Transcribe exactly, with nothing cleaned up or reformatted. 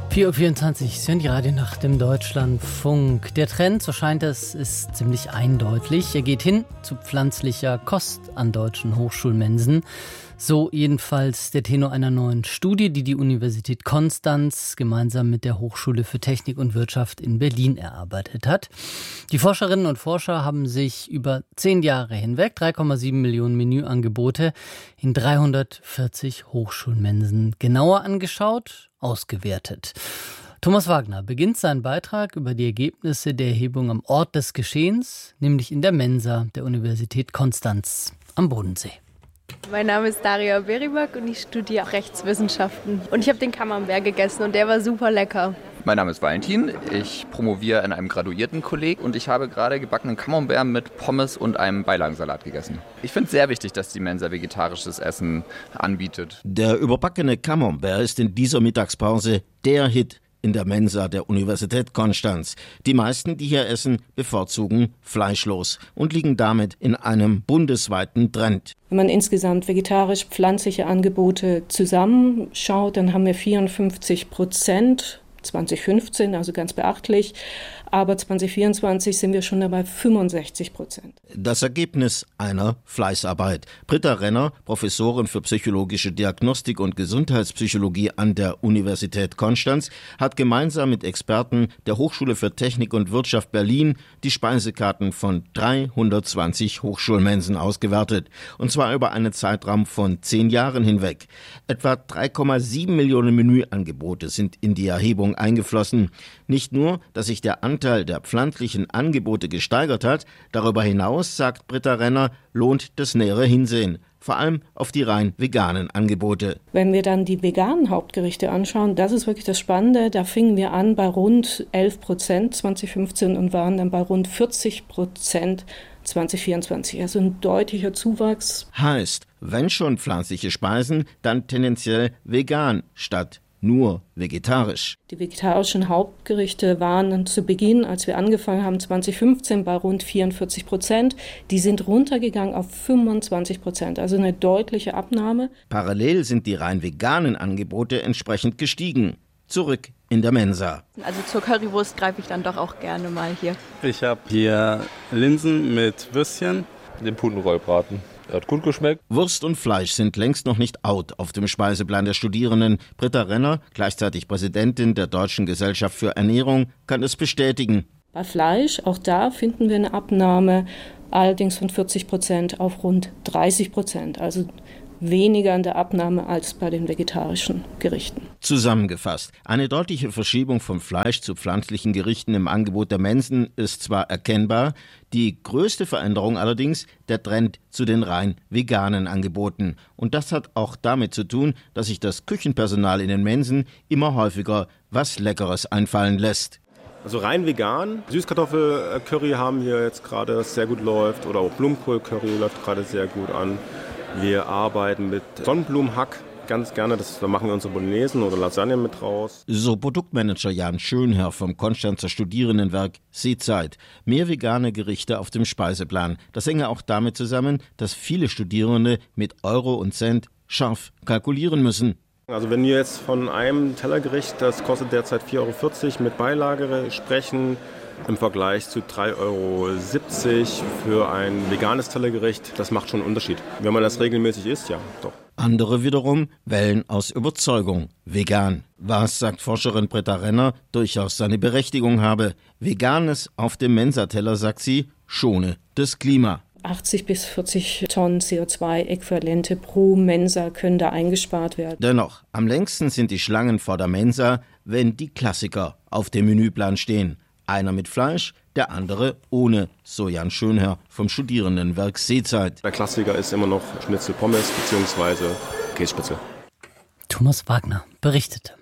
vier Uhr vierundzwanzig, Sie hören die Radionacht im Deutschlandfunk. Der Trend, so scheint es, ist ziemlich eindeutig. Er geht hin zu pflanzlicher Kost an deutschen Hochschulmensen. So jedenfalls der Tenor einer neuen Studie, die die Universität Konstanz gemeinsam mit der Hochschule für Technik und Wirtschaft in Berlin erarbeitet hat. Die Forscherinnen und Forscher haben sich über zehn Jahre hinweg drei Komma sieben Millionen Menüangebote in dreihundertvierzig Hochschulmensen genauer angeschaut, ausgewertet. Thomas Wagner beginnt seinen Beitrag über die Ergebnisse der Erhebung am Ort des Geschehens, nämlich in der Mensa der Universität Konstanz am Bodensee. Mein Name ist Daria Beribak und ich studiere Rechtswissenschaften. Und ich habe den Camembert gegessen und der war super lecker. Mein Name ist Valentin, ich promoviere in einem Graduiertenkolleg und ich habe gerade gebackenen Camembert mit Pommes und einem Beilagensalat gegessen. Ich finde es sehr wichtig, dass die Mensa vegetarisches Essen anbietet. Der überbackene Camembert ist in dieser Mittagspause der Hit in der Mensa der Universität Konstanz. Die meisten, die hier essen, bevorzugen fleischlos und liegen damit in einem bundesweiten Trend. Wenn man insgesamt vegetarisch-pflanzliche Angebote zusammenschaut, dann haben wir vierundfünfzig Prozent zwanzig fünfzehn, also ganz beachtlich. Aber zwanzig vierundzwanzig sind wir schon dabei fünfundsechzig Prozent. Das Ergebnis einer Fleißarbeit. Britta Renner, Professorin für psychologische Diagnostik und Gesundheitspsychologie an der Universität Konstanz, hat gemeinsam mit Experten der Hochschule für Technik und Wirtschaft Berlin die Speisekarten von dreihundertzwanzig Hochschulmensen ausgewertet. Und zwar über einen Zeitraum von zehn Jahren hinweg. Etwa drei Komma sieben Millionen Menüangebote sind in die Erhebung eingeflossen. Nicht nur, dass sich der Anteil der pflanzlichen Angebote gesteigert hat, darüber hinaus, sagt Britta Renner, lohnt das nähere Hinsehen. Vor allem auf die rein veganen Angebote. Wenn wir dann die veganen Hauptgerichte anschauen, das ist wirklich das Spannende. Da fingen wir an bei rund elf Prozent zwanzig fünfzehn und waren dann bei rund vierzig Prozent zwanzig vierundzwanzig. Also ein deutlicher Zuwachs. Heißt, wenn schon pflanzliche Speisen, dann tendenziell vegan statt nur vegetarisch. Die vegetarischen Hauptgerichte waren zu Beginn, als wir angefangen haben, zwanzig fünfzehn bei rund vierundvierzig Prozent. Die sind runtergegangen auf fünfundzwanzig Prozent, also eine deutliche Abnahme. Parallel sind die rein veganen Angebote entsprechend gestiegen. Zurück in der Mensa. Also zur Currywurst greife ich dann doch auch gerne mal hier. Ich habe hier Linsen mit Würstchen, den Putenrollbraten. Er hat gut geschmeckt. Wurst und Fleisch sind längst noch nicht out auf dem Speiseplan der Studierenden. Britta Renner, gleichzeitig Präsidentin der Deutschen Gesellschaft für Ernährung, kann es bestätigen. Bei Fleisch, auch da finden wir eine Abnahme, allerdings von vierzig Prozent auf rund dreißig Prozent. Also weniger in der Abnahme als bei den vegetarischen Gerichten. Zusammengefasst, eine deutliche Verschiebung von Fleisch zu pflanzlichen Gerichten im Angebot der Mensen ist zwar erkennbar, die größte Veränderung allerdings der Trend zu den rein veganen Angeboten. Und das hat auch damit zu tun, dass sich das Küchenpersonal in den Mensen immer häufiger was Leckeres einfallen lässt. Also rein vegan. Süßkartoffelcurry haben wir jetzt gerade, das sehr gut läuft, oder auch Blumenkohlcurry läuft gerade sehr gut an. Wir arbeiten mit Sonnenblumenhack ganz gerne, das, da machen wir unsere Bolognesen oder Lasagne mit raus. So Produktmanager Jan Schönherr vom Konstanzer Studierendenwerk Seezeit. Mehr vegane Gerichte auf dem Speiseplan. Das hänge auch damit zusammen, dass viele Studierende mit Euro und Cent scharf kalkulieren müssen. Also wenn wir jetzt von einem Tellergericht, das kostet derzeit vier Euro vierzig mit Beilage sprechen, im Vergleich zu drei Euro siebzig für ein veganes Tellergericht, das macht schon einen Unterschied. Wenn man das regelmäßig isst, ja, doch. Andere wiederum wählen aus Überzeugung vegan. Was, sagt Forscherin Britta Renner, durchaus seine Berechtigung habe. Veganes auf dem Mensateller, sagt sie, schone das Klima. achtzig bis vierzig Tonnen C O zwei Äquivalente pro Mensa können da eingespart werden. Dennoch, am längsten sind die Schlangen vor der Mensa, wenn die Klassiker auf dem Menüplan stehen. Einer mit Fleisch, der andere ohne, so Jan Schönherr vom Studierendenwerk Seezeit. Der Klassiker ist immer noch Schnitzel Pommes bzw. Käsespitzel. Thomas Wagner berichtete.